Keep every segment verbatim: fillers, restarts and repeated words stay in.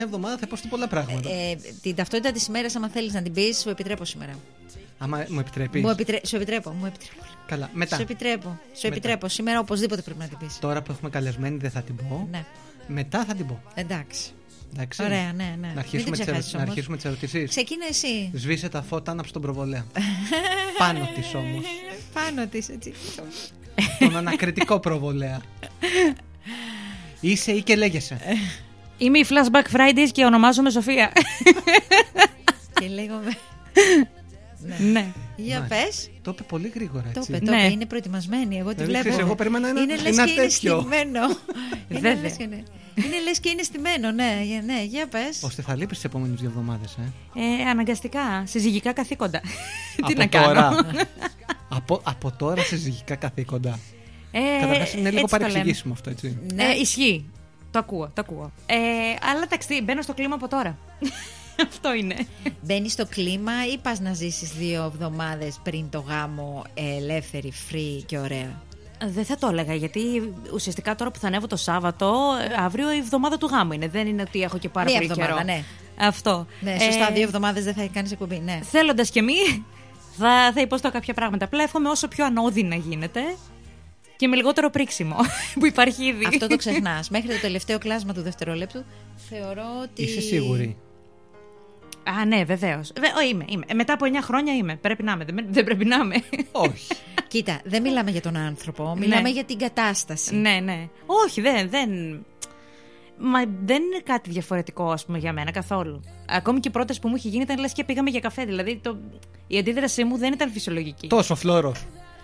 εβδομάδα θα υποστεί πολλά πράγματα. Ε, την ταυτότητα της ημέρας, άμα θέλεις να την πεις, σου επιτρέπω σήμερα. Άμα μου επιτρέπεις. Μου επιτρέ... Σου επιτρέπω, μου επιτρέπω. Καλά, μετά. Σου επιτρέπω. Σου επιτρέπω. Σήμερα οπωσδήποτε πρέπει να την πεις. Τώρα που έχουμε καλεσμένη δεν θα την πω. Ναι. Μετά θα την πω. Εντάξει. Εντάξει. Ωραία, ναι, ναι. Να αρχίσουμε, τις, ερω... να αρχίσουμε τις ερωτήσεις. Ξεκίνα εσύ. Σβήσε τα φώτα, άναψε τον προβολέα. Πάνω της όμως. Πάνω της, έτσι. Τον ανακριτικό προβολέα. Είσαι ή και λέγεσαι. Είμαι η Flashback Fridays και ονομάζομαι Σοφία. Και λέγομαι. Ναι. ναι. Για πες. Το είπε πολύ γρήγορα, έτσι. Το είπε, το είπε. Είναι προετοιμασμένη. Εγώ τη βλέπω. Εγώ περίμενα ένα, είναι λες ένα και τέτοιο. Είναι στημένο. Βέβαια. Είναι λες και είναι στημένο, ναι, ναι, για πες. Ώστε θα λείπεις τις επόμενες δύο εβδομάδες, ε. ε αναγκαστικά, συζυγικά καθήκοντα. Τι να τώρα. κάνω. από, από τώρα συζυγικά καθήκοντα. Ε, Καταρχάς είναι λίγο παρεξηγήσιμο αυτό, έτσι. Ναι, ε, ισχύει. Το ακούω, το ακούω. Ε, αλλά εντάξει, μπαίνω στο κλίμα από τώρα. Αυτό είναι. Μπαίνεις στο κλίμα ή πας να ζήσεις δύο εβδομάδες πριν το γάμο ελεύθερη, free και ωραία? Δεν θα το έλεγα, γιατί ουσιαστικά τώρα που θα ανέβω το Σάββατο, αύριο η εβδομάδα του γάμου είναι. Δεν είναι ότι έχω και πάρα Μία πολύ εβδομάδα, καιρό. Ναι. Αυτό. Ναι, σωστά, ε, δύο εβδομάδες δεν θα κάνεις εκπομπή. Ναι. Θέλοντας και μη, θα, θα υποστώ κάποια πράγματα. Απλά εύχομαι όσο πιο ανώδυνα γίνεται και με λιγότερο πρίξιμο που υπάρχει ήδη. Αυτό το ξεχνάς. Μέχρι το τελευταίο κλάσμα του δευτερολέπτου θεωρώ ότι. Είσαι σίγουρη? Α, ναι, βεβαίως. Βε, είμαι, είμαι. Μετά από εννιά χρόνια είμαι. Πρέπει να είμαι. Δεν, δεν πρέπει να είμαι. Όχι. Κοίτα, δεν μιλάμε για τον άνθρωπο. Μιλάμε ναι. για την κατάσταση. Ναι, ναι. Όχι, δεν. δεν... Μα δεν είναι κάτι διαφορετικό, ας πούμε, για μένα καθόλου. Ακόμη και οι πρώτες που μου είχε γίνει ήταν λες και πήγαμε για καφέ. Δηλαδή το... η αντίδρασή μου δεν ήταν φυσιολογική. Τόσο φλόρος.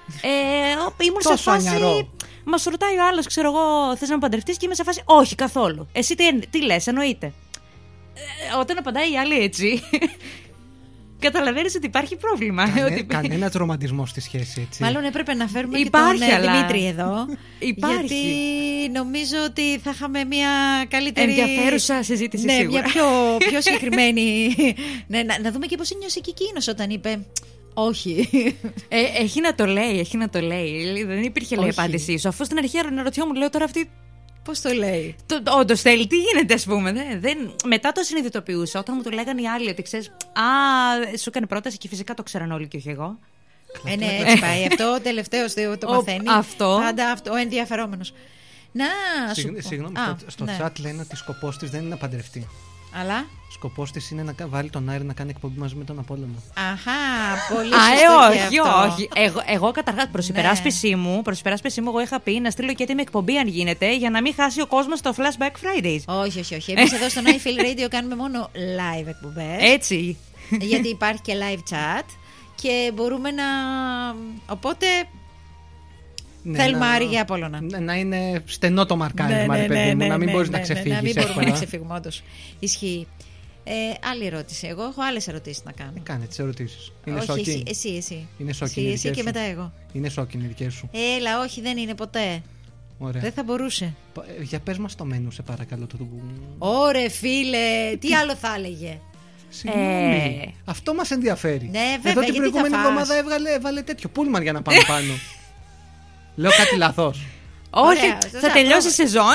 Ε, ήμουν σε φάση. Μας ρωτάει ο άλλος, ξέρω εγώ, θες να με παντρευτείς, και είμαι σε φάση. Όχι, καθόλου. Εσύ τι, τι λες, εννοείται. Ε, όταν απαντάει η άλλη έτσι, καταλαβαίνεις ότι υπάρχει πρόβλημα. Κανε, ότι... Κανένας ρομαντισμός στη σχέση, έτσι. Μάλλον έπρεπε να φέρουμε υπάρχει, και τον αλλά... Δημήτρη εδώ. Υπάρχει. Γιατί νομίζω ότι θα είχαμε μια καλύτερη. Ενδιαφέρουσα συζήτηση, ναι, σίγουρα. Μια πιο, πιο συγκεκριμένη. ναι, να, να δούμε και πώς νιώσε και εκείνος όταν είπε. Όχι. Ε, έχει να το λέει, έχει να το λέει. Δεν υπήρχε λέει απάντησή σου. Αφού στην αρχή αναρωτιόμουν, λέω τώρα αυτή. Πώς το λέει? Όντως θέλει, τι γίνεται, ας πούμε. Δε, δεν, μετά το συνειδητοποιούσα όταν μου το λέγανε οι άλλοι ότι ξέρεις. Α, σου έκανε πρόταση και φυσικά το ξέραν όλοι και όχι εγώ. Ε, ναι, έτσι πάει. Αυτό τελευταίο το μαθαίνει. Αυτό. Πάντα αυτό, ο ενδιαφερόμενος. Να, σου πω. Συγγνώμη, στο ναι. chat λένε ότι σκοπός της δεν είναι να παντρευτεί. Αλλά. Σκοπός της είναι να βάλει τον Άρη να κάνει εκπομπή μαζί με τον Απόλλωνα. Αχά, πολύ σωστό. Α, ε, όχι, αυτό. όχι. Εγώ, εγώ καταρχάς προς υπεράσπιση μου, προς υπεράσπιση μου, εγώ είχα πει να στείλω και έτοιμη εκπομπή αν γίνεται, για να μην χάσει ο κόσμος το Flashback Fridays. Όχι, όχι, όχι. Εμείς εδώ στο I Feel Radio κάνουμε μόνο live εκπομπές. Έτσι. Γιατί υπάρχει και live chat και μπορούμε να. Οπότε. Ναι, θέλουμε να... Άρη για Απόλλωνα. Να, να είναι στενό το μαρκάρισμα, ναι, ρε παιδί ναι, μου, ναι, να μην ναι, μπορείς ναι, να ξεφύγεις. Να μην εύκολα. μπορούμε να ξεφύγουμε, όντως. Ισχύει. Ε, άλλη ερώτηση. Εγώ έχω άλλες ερωτήσεις να κάνω. Ε, κάνε τις ερωτήσεις. Είναι όχι, σόκι. εσύ, εσύ, εσύ. Είναι σόκι. Εσύ, εσύ και μετά εγώ. Είναι σόκι, είναι δικές σου. Έλα, όχι, δεν είναι ποτέ. Ωραία. Δεν θα μπορούσε. Για πες μας το μενού, σε παρακαλώ. Το... Ωρε φίλε, τι άλλο θα έλεγε. Συγγνώμη. Ε... Αυτό μας ενδιαφέρει. Ναι, βέβαια, εδώ την γιατί προηγούμενη θα εβδομάδα έβγαλε, έβαλε τέτοιο πούλμαν για να πάμε πάνω. Λέω κάτι λαθός. Όχι, Ωραία, θα σωστά, τελειώσει η σεζόν.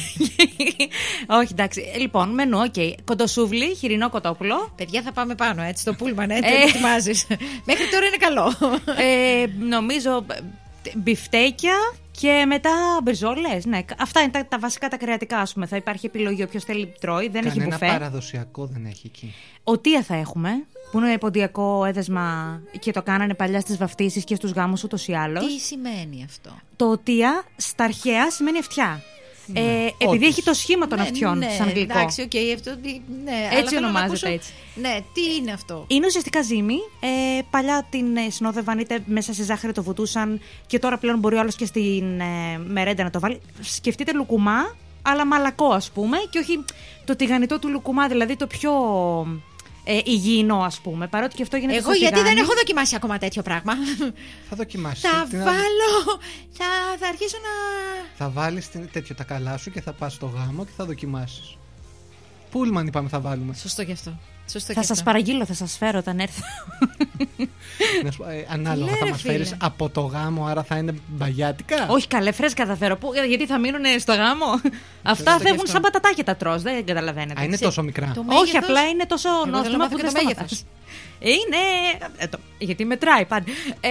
Όχι, εντάξει. Λοιπόν, μενού, οκ. Okay. Κοντοσούβλι, χοιρινό κοτόπουλο. Παιδιά, θα πάμε πάνω, έτσι, το πούλμαν, έτσι, το ετοιμάζεις. Μέχρι τώρα είναι καλό. ε, νομίζω μπιφτέκια και μετά μπριζόλες. Ναι, αυτά είναι τα, τα βασικά τα κρεατικά, ας πούμε. Θα υπάρχει επιλογή, όποιος θέλει τρώει, δεν έχει μπουφέ. Κανένα παραδοσιακό δεν έχει εκεί. Οτία θα έχουμε, που είναι ποντιακό έδεσμα και το κάνανε παλιά στις βαφτίσεις και στους γάμους ούτως ή άλλως. Τι σημαίνει αυτό? Το οτία στα αρχαία σημαίνει αυτιά. Ναι, ε, επειδή έχει το σχήμα των ναι, αυτιών ναι, σαν αγγλικό. Εντάξει, οκ, okay, αυτό. Ναι, έτσι ονομάζεται ακούσω, έτσι. Ναι, τι είναι αυτό? Είναι ουσιαστικά ζύμη. Ε, παλιά την ε, συνόδευαν είτε μέσα σε ζάχαρη το βουτούσαν και τώρα πλέον μπορεί ο άλλος και στην ε, μερέντα να το βάλει. Σκεφτείτε λουκουμά, αλλά μαλακό ας πούμε, και όχι το τηγανιτό του λουκουμά, δηλαδή το πιο ε, υγιεινό ας πούμε. Παρότι και αυτό γίνεται. Εγώ γιατί τηγάνι. Δεν έχω δοκιμάσει ακόμα τέτοιο πράγμα. Θα δοκιμάσεις. Θα την... βάλω. Θα, θα αρχίσω να. Θα βάλεις τέτοιο τα καλά σου και θα πας στο γάμο και θα δοκιμάσεις. Πούλμαν είπαμε θα βάλουμε. Σωστό και αυτό. Σωστό Θα και σας αυτό. παραγγείλω, θα σας φέρω όταν έρθω. Να σου πω, ε, ανάλογα Λέρε, θα μας φίλε. φέρεις από το γάμο, άρα θα είναι μπαγιάτικα. Όχι, καλέ, φρέσκα θα φέρω. Πού, γιατί θα μείνουν στο γάμο. Αυτά και φεύγουν αυτό. σαν πατατάκια τα τρως, δεν καταλαβαίνετε. Α, είναι τόσο μικρά. Το Όχι, μέγεθος- απλά είναι τόσο Εγώ θέλω να νόστιμα μάθω που και δεν το σταματάς. μέγεθος. Είναι. ε, το- γιατί μετράει πάντα. Ε,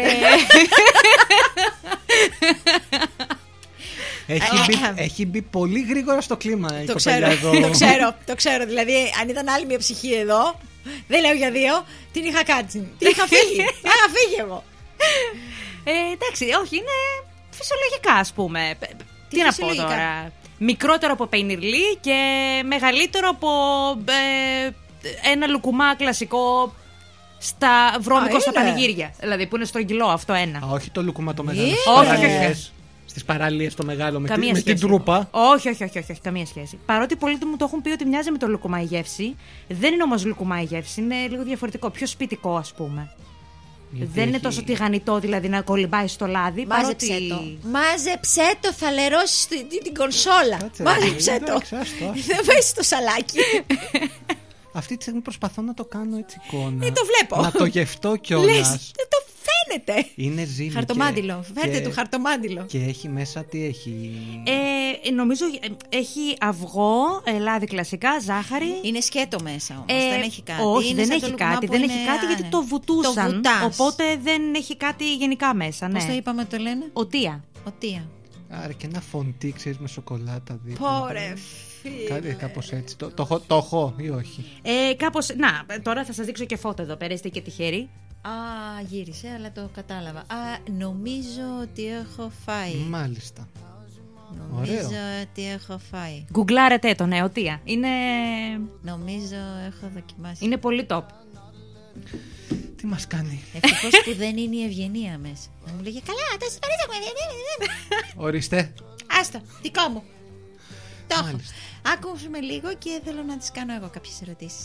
Έχει, μπει, έχει μπει πολύ γρήγορα στο κλίμα η Το κοπέλια ξέρω, εδώ. το ξέρω, το ξέρω. Δηλαδή, αν ήταν άλλη μια ψυχή εδώ, δεν λέω για δύο, την είχα κάτσει. Την είχα φύγει. Είχα φύγει εγώ. ε, εντάξει, όχι, είναι φυσιολογικά, ας πούμε. Τι, να πω φυσιολογικά? τώρα. Μικρότερο από πενιρλί και μεγαλύτερο από ε, ένα λουκουμά κλασικό στα βρώμικο Α, στα είναι. πανηγύρια. Δηλαδή που είναι στρογγυλό αυτό ένα. Α, όχι το λουκούμα το μεγάλο. Ε, Στις όχι, παραλίες. Στις παραλίες το μεγάλο με, τη, Καμία με σχέση. την τρούπα. Όχι, όχι, όχι, όχι, όχι, καμία σχέση. Παρότι πολλοί μου το έχουν πει ότι μοιάζει με το λουκουμά η γεύση. Δεν είναι όμως λουκουμά η γεύση, είναι λίγο διαφορετικό. Πιο σπιτικό, ας πούμε. Γιατί Δεν είναι έχει- τόσο τηγανιτό, δηλαδή να κολυμπάει στο λάδι. Μάζεψε παρότι... το. Μάζεψε το, θα λερώσει την, την κονσόλα. Κάτσε, Μάζεψε ρε, το. εντάξει, άστο, άστο. Δεν βάζει το σαλάκι. Αυτή τη στιγμή προσπαθώ να το κάνω έτσι εικόνα. Ε, το βλέπω. Να το γευτώ Λες, κιόλα. δεν το φαίνεται. Είναι ζύμη. Χαρτομάντιλο. και- Φέρτε και- του χαρτομάντιλο. Και έχει μέσα τι έχει. Ε, νομίζω ε, έχει αυγό, ε, λάδι κλασικά, ζάχαρη. Είναι σκέτο μέσα όμως. Ε, δεν έχει κάτι. Όχι, Είναι δεν σαν το έχει λουκουμά κάτι. που Δεν είναι- έχει κάτι α, γιατί ναι. το βουτούσαν. Το βουτάς. Οπότε δεν έχει κάτι γενικά μέσα. Ναι. Πώς το είπαμε ότι το λένε? Οτία. Οτία. Άρα και ένα φοντί, ξέρεις, με σοκολάτα δίπλα. Πόρε φίλε. Κάτι κάπως έτσι. Το, το, έχω- το έχω ή όχι. Ε, κάπως, να, τώρα θα σας δείξω και φώτο εδώ πέρα, είστε και τυχεροί. Α, γύρισε, αλλά το κατάλαβα. Α, νομίζω ότι έχω φάει. Μάλιστα. Νομίζω ωραίο. ότι έχω φάει. Γκουγκλάρετε το, ναι, οτία. Είναι, Νομίζω έχω δοκιμάσει. είναι πολύ top. Τι μας κάνει. Ευτυχώς που δεν είναι η ευγενία μέσα. Να μου λέγε καλά, τα συμπαρίζαμε. Ορίστε. Άστο, δικό μου. Το έχω. Μάλιστα. Άκουσουμε λίγο και θέλω να τις κάνω εγώ κάποιες ερωτήσεις.